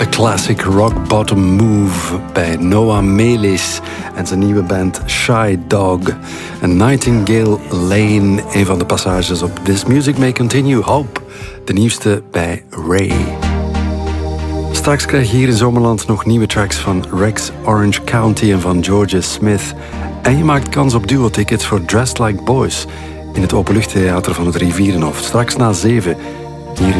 Classic rock bottom move bij Noah Melis en zijn nieuwe band Shy Dog. En Nightingale Lane, een van de passages op This Music May Continue. Hope, de nieuwste bij Ray. Straks krijg je hier in Zomerland nog nieuwe tracks van Rex Orange County en van Georgia Smith. En je maakt kans op duo-tickets voor Dressed Like Boys in het Openluchttheater van het Rivierenhof. Straks na 7.